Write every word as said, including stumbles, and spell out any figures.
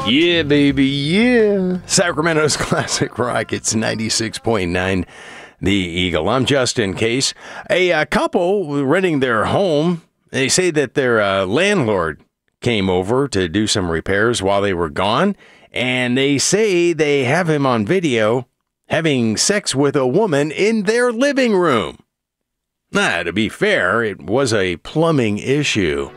Yeah, baby, yeah. Sacramento's classic rock. It's ninety-six point nine The Eagle. I'm Justin Case. A uh, couple renting their home, they say that their uh, landlord came over to do some repairs while they were gone, and they say they have him on video having sex with a woman in their living room. Nah, to be fair, it was a plumbing issue.